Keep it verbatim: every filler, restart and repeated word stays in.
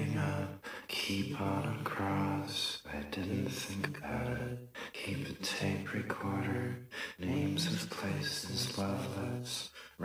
giving up. Keep on across. I didn't think about it. Keep the tape recording.